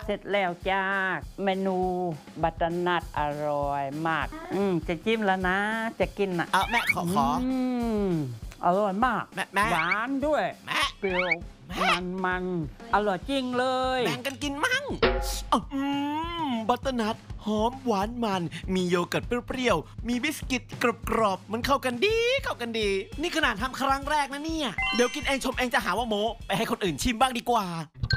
เสร็จแล้วจ้าเมนูบัตเตอร์นัทอร่อยมากจะจิ้มแล้วนะจะกินอ่ะแม่ขออร่อยมากแม่หวานด้วยเปรี้ยวมันอร่อยจริงเลยแบ่งกันกินมั่งบัตเตอร์นัทหอมหวานมันมีโยเกิร์ตเปรี้ยวๆมีบิสกิตกรอบๆมันเข้ากันดีนี่ขนาดทำครั้งแรกนะเนี่ยเดี๋ยวกินเองชมเองจะหาว่าโม้ไปให้คนอื่นชิมบ้างดีกว่า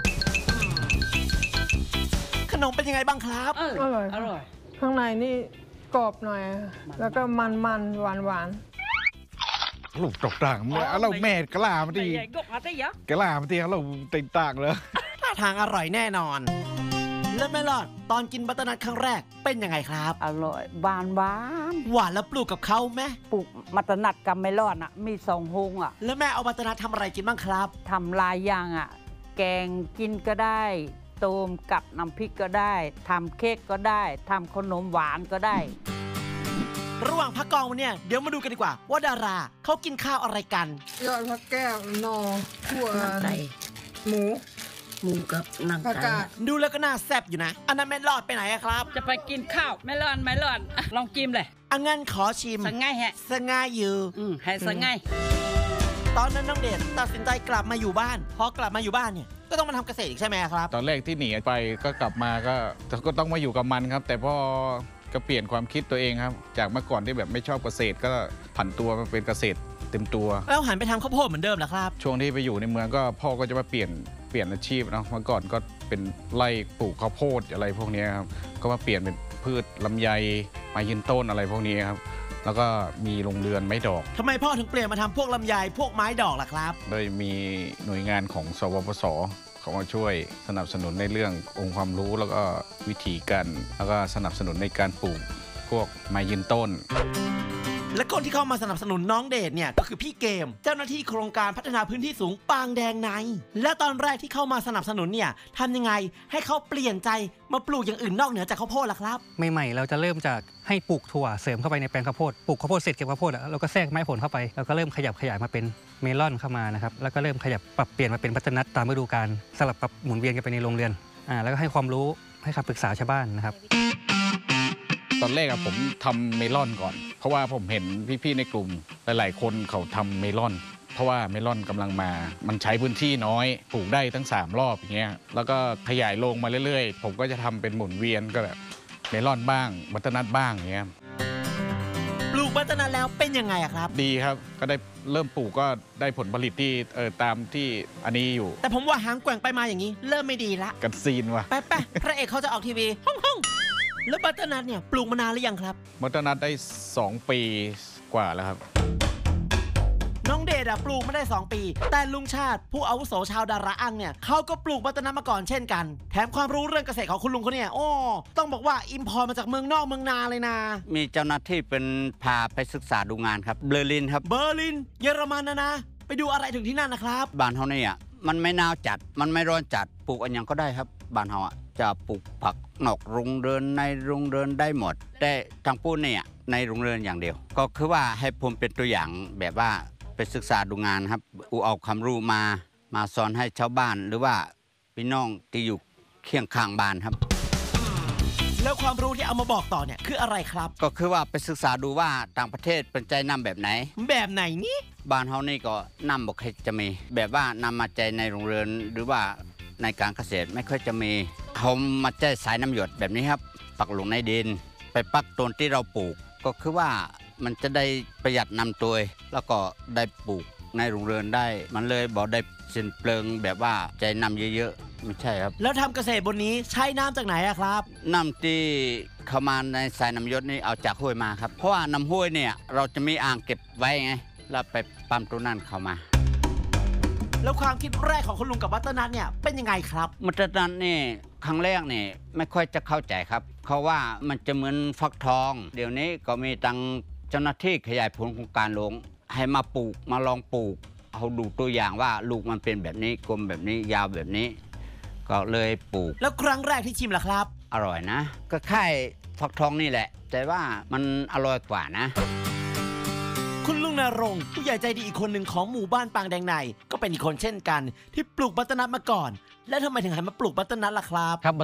ขนมเป็นยังไงบ้างครับอร่อยข้างในนี่กรอบหน่อยแล้วก็มันหวานลูกตกต่างเราแม่กล้ามาดีกล้ามาดีเราติดต่างเลยท่าทางอร่อยแน่นอนแล้วแม่หลอดตอนกินบัตเตอร์นัทครั้งแรกเป็นยังไงครับอร่อยหวานแล้วปลูกกับเขาไหมปลูกบัตเตอร์นัทกับเมลอนอ่ะมี2 ฮงอ่ะแล้วแม่เอาบัตเตอร์นัททำอะไรกินบ้างครับทำลายอย่างอ่ะแกงกินก็ได้ต้มกับน้ำพริกก็ได้ทำเค้กก็ได้ทำขนมหวานก็ได้ระหว่างพักกองวันเนี่ยเดี๋ยวมาดูกันดีกว่าว่าดาราเขากินข้าวอะไรกันยอดผักแก้วนอถั่วหมูกับหนังไก่ดูแล้วก็น่าแซ่บอยู่นะอันนั้นแม่หลอดไปไหนครับจะไปกินข้าวไม่ร้อนลองจิ้มเลยงั้นขอชิมสังง่ายฮะสังง่ายอยู่ให้สังง่ายตอนนั้นน้องเดชตัดสินใจกลับมาอยู่บ้านพอกลับมาอยู่บ้านเนี่ยก็ต้องมาทำเกษตรอีกใช่ไหมครับตอนแรกที่หนีไปก็กลับมาก็ต้องมาอยู่กับมันครับแต่พอก็เปลี่ยนความคิดตัวเองครับจากเมื่อก่อนที่แบบไม่ชอบเกษตรก็ผันตัวมาเป็นเกษตรเต็มตัวแล้วหันไปทำข้าวโพดเหมือนเดิมเหรอครับช่วงที่ไปอยู่ในเมืองก็พ่อก็จะมาเปลี่ยนอาชีพเนาะเมื่อก่อนก็เป็นไร่ปลูกข้าวโพดอะไรพวกนี้ครับก็มาเปลี่ยนเป็นพืชลำไยไม้ยืนต้นอะไรพวกนี้ครับแล้วก็มีโรงเรือนไม้ดอกทำไมพ่อถึงเปลี่ยนมาทำพวกลำไยพวกไม้ดอกล่ะครับโดยมีหน่วยงานของสวปส.เขามาช่วยสนับสนุนในเรื่ององค์ความรู้แล้วก็วิธีการแล้วก็สนับสนุนในการปลูกพวกไม้ยืนต้นและคนที่เข้ามาสนับสนุนน้องเดชเนี่ยก็คือพี่เกมเจ้าหน้าที่โครงการพัฒนาพื้นที่สูงปางแดงในและตอนแรกที่เข้ามาสนับสนุนเนี่ยทำยังไงให้เขาเปลี่ยนใจมาปลูกอย่างอื่นนอกเหนือจากข้าวโพดล่ะครับใหม่ๆเราจะเริ่มจากให้ปลูกถั่วเสริมเข้าไปในแปลงข้าวโพดปลูกข้าวโพดเสร็จเก็บข้าวโพดแล้วก็แทรกไม้ผลเข้าไปแล้วก็เริ่มขยับขยายมาเป็นเมลอนเข้ามานะครับแล้วก็เริ่มขยับปรับเปลี่ยนมาเป็นบัตเตอร์นัทตามฤดูกาลสลับปรับหมุนเวียนกันไปในโรงเรือนแล้วก็ให้ความรู้ให้คำปรึกษาชาวบ้านนะครับตอนแรกผมทำเมลอนก่อนเพราะว่าผมเห็นพี่ๆในกลุ่มหลายๆคนเขาทำเมลอนเพราะว่าเมลอนกำลังมามันใช้พื้นที่น้อยปลูกได้ทั้ง3 รอบอย่างเงี้ยแล้วก็ขยายโรงมาเรื่อยๆผมก็จะทำเป็นหมุนเวียนก็แบบเมลอนบ้างบัตเตอร์นัทบ้างอย่างเงี้ยปลูกบัตเตอร์นัทแล้วเป็นยังไงครับดีครับก็ได้เริ่มปลูกก็ได้ผลผลิตที่ตามที่อันนี้อยู่แต่ผมว่าหางแกว่งไปมาอย่างนี้เริ่มไม่ดีละกันซีนว่ะไปพระเอกเขาจะออกทีวีห้องแล้วบัตเตอร์นัทเนี่ยปลูกมานานหรือยังครับบัตเตอร์นัทได้2 ปีกว่าแล้วครับน้องเดชปลูกมาได้2 ปีแต่ลุงชาติผู้อาวุโสชาวดาราอังเนี่ยเขาก็ปลูกบัตเตอร์นัทมาก่อนเช่นกันแถมความรู้เรื่องเกษตรของคุณลุงเขาเนี่ยต้องบอกว่าอิมพอร์ตมาจากเมืองนอกเมืองนาเลยนะมีเจ้าหน้าที่เป็นพาไปศึกษาดูงานครับเบอร์ลินครับเบอร์ลินเยอรมันนะไปดูอะไรถึงที่นั่นนะครับบ้านเฮาเนี่ยมันไม่หนาวจัดมันไม่ร้อนจัดปลูกอันยังก็ได้ครับบ้านเฮาจะปลูกผักนอกโรงเรือนในโรงเรือนได้หมดแต่ทางปูนเนี่ยในโรงเรือนอย่างเดียวก็คือว่าให้ผมเป็นตัวอย่างแบบว่าไปศึกษาดูงานครับเอาความรู้มาสอนให้ชาวบ้านหรือว่าพี่น้องที่อยู่เคียงข้างบ้านครับแล้วความรู้ที่เอามาบอกต่อเนี่ยคืออะไรครับก็คือว่าไปศึกษาดูว่าต่างประเทศเป็นใจนำแบบไหนนี่บ้านเฮานี่ก็นำบอกให้จะมีแบบว่านำมาใจในโรงเรือนหรือว่าในการเกษตรไม่ค่อยจะมีเขามาใจสายน้ำหยดแบบนี้ครับปักลงในดินไปปักต้นที่เราปลูกก็คือว่ามันจะได้ประหยัดนำตัวแล้วก็ได้ปลูกในโรงเรือนได้มันเลยบอกได้สิ้นเปลืองแบบว่าใจนำเยอะๆไม่ใช่ครับแล้วทำเกษตรบนนี้ใช้น้ำจากไหนครับน้ำที่เข้ามาในสายน้ำหยดนี่เอาจากห้วยมาครับเพราะว่าน้ำห้วยเนี่ยเราจะมีอ่างเก็บไว้ไงแล้วไปปั๊มตัวนั้นเข้ามาแล้วความคิดแรกของคุณลุงกับบัตเตอร์นัทเนี่ยเป็นยังไงครับบัตเตอร์นัทนี่ครั้งแรกนี่ไม่ค่อยจะเข้าใจครับเขาว่ามันจะเหมือนฟักทองเดี๋ยวนี้ก็มีตังเจ้าหน้าที่ขยายผลโครงการหลวงให้มาปลูกมาลองปลูกเอาดูตัวอย่างว่าลูกมันเป็นแบบนี้กลมแบบนี้ยาวแบบนี้ก็เลยปลูกแล้วครั้งแรกที่ชิมล่ะครับอร่อยนะก็ค่ายฟักทองนี่แหละแต่ว่ามันอร่อยกว่านะคุณลุงณรงค์ผู้ใหญ่ใจดีอีกคนหนึ่งของหมู่บ้านปางแดงในก็เป็นอีกคนเช่นกันที่ปลูกบัตเตอร์นัทมาก่อนและทำไมถึงหันมาปลูกบัตเตอร์นัทล่ะครับ